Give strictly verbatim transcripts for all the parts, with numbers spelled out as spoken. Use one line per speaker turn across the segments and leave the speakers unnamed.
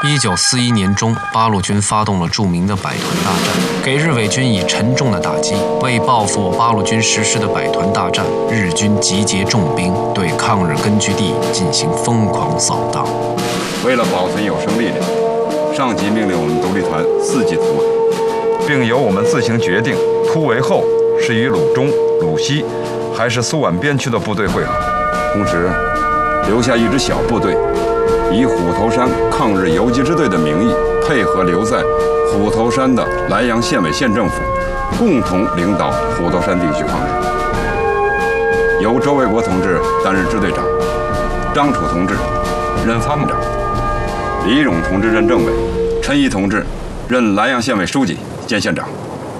一九四一年中，八路军发动了著名的百团大战，给日伪军以沉重的打击。为报复八路军实施的百团大战，日军集结重兵，对抗日根据地进行疯狂扫荡。
为了保存有生力量，上级命令我们独立团伺机突围，并由我们自行决定突围后是与鲁中、鲁西还是苏皖边区的部队会合，同时留下一支小部队，以虎头山抗日游击支队的名义，配合留在虎头山的莱阳县委县政府，共同领导虎头山地区抗日。由周卫国同志担任支队长，张楚同志任参谋长，李勇同志任政委，陈毅同志任莱阳县委书记兼县长。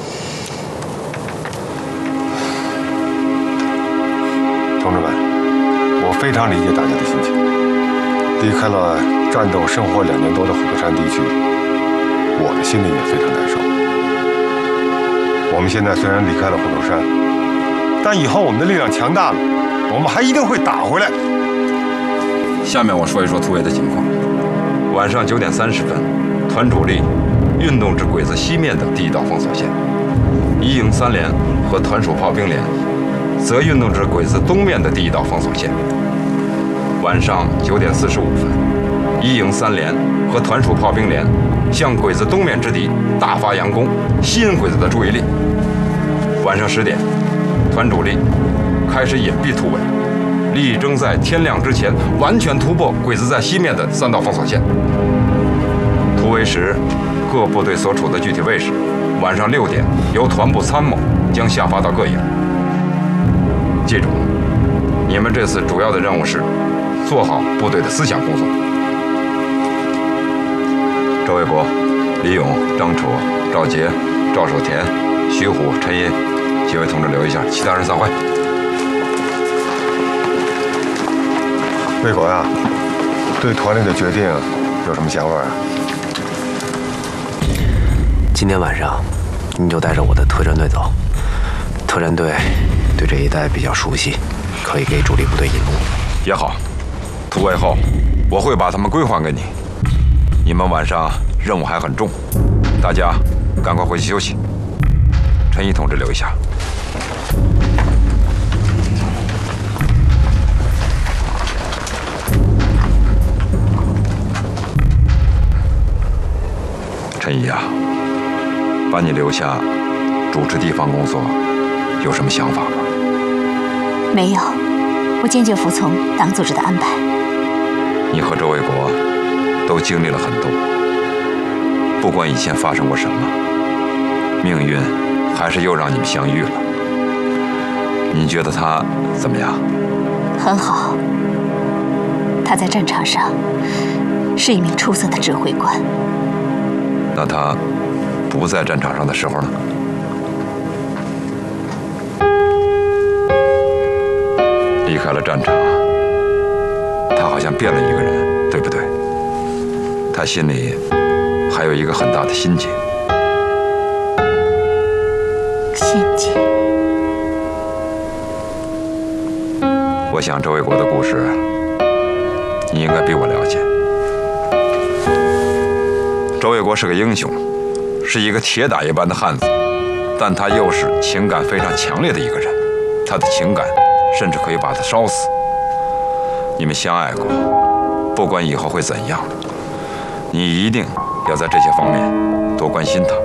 同志们，我非常理解大家的心情。离开了战斗生活两年多的虎头山地区，我的心里也非常难受。我们现在虽然离开了虎头山，但以后我们的力量强大了，我们还一定会打回来。
下面我说一说突围的情况。晚上九点三十分，团主力运动至鬼子西面的第一道封锁线，一营三连和团属炮兵连则运动至鬼子东面的第一道封锁线。晚上九点四十五分，一营三连和团属炮兵连向鬼子东面之敌大发佯攻，吸引鬼子的注意力。晚上十点，团主力开始隐蔽突围，力争在天亮之前完全突破鬼子在西面的三道封锁线。突围时，各部队所处的具体位置，晚上六点由团部参谋将下发到各营。记住，你们这次主要的任务是做好部队的思想工作。周卫国、李勇、张楚、赵杰、赵守田、徐虎、陈寅几位同志留一下，其他人散会。
卫国呀，对团里的决定有什么想法啊？
今天晚上，你就带着我的特战队走。特战队对这一带比较熟悉，可以给主力部队引路。
也好，突围后我会把他们归还给你。你们晚上任务还很重，大家赶快回去休息。陈毅同志留一下。陈毅啊，把你留下主持地方工作，有什么想法吗？
没有，我坚决服从党组织的安排。
你和周卫国都经历了很多，不管以前发生过什么，命运还是又让你们相遇了。你觉得他怎么样？
很好，他在战场上是一名出色的指挥官。
那他不在战场上的时候呢？离开了战场，他好像变了一个人，对不对？他心里还有一个很大的心结。
心结。
我想周卫国的故事，你应该比我了解。周卫国是个英雄，是一个铁打一般的汉子，但他又是情感非常强烈的一个人，他的情感甚至可以把他烧死。你们相爱过，不管以后会怎样，你一定要在这些方面多关心他。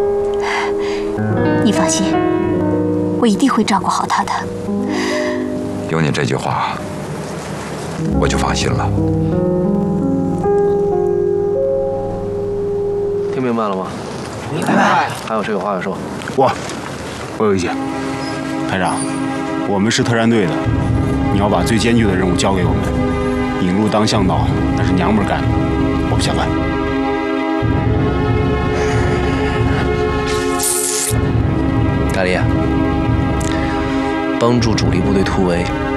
你放心，我一定会照顾好他的。
有你这句话，我就放心了。
听明白了吗？
明白。
还有谁有话要说？
我，我有意见。排长，我们是特战队的，你要把最艰巨的任务交给我们。引路当向导，那是娘们儿干，我不想干。
大力，帮助主力部队突围，